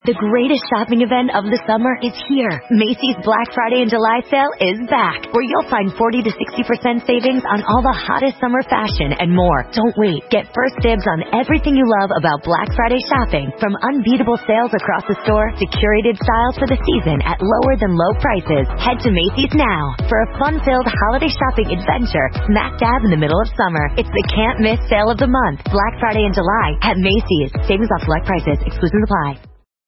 The greatest shopping event of the summer is here. Macy's Black Friday and July sale is back, where you'll find 40 to 60% savings on all the hottest summer fashion and more. Don't wait. Get first dibs on everything you love about Black Friday shopping, from unbeatable sales across the store to curated styles for the season at lower than low prices. Head to Macy's now for a fun-filled holiday shopping adventure smack dab in the middle of summer. It's the can't-miss sale of the month, Black Friday and July at Macy's. Savings off select prices. Exclusions apply.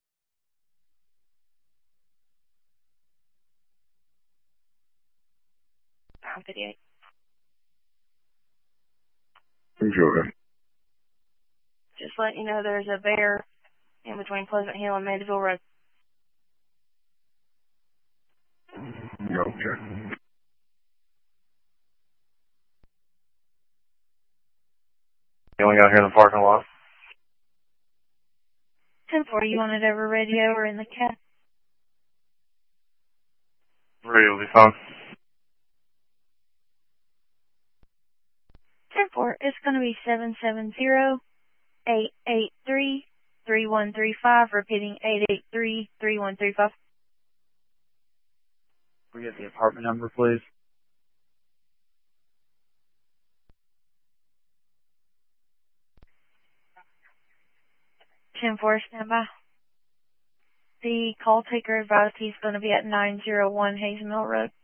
Video. Enjoy. Just letting you know there's a bear in between Pleasant Hill and Mandeville Road. Okay. You only got here in the parking lot? 1040, you want it over radio or in the cab? Radio will be fine. 10-4, it's going to be 770-883-3135, repeating 883-3135. We get the apartment number, please. 10-4, stand by. The call taker advised he's going to be at 901 Hayes Mill Road.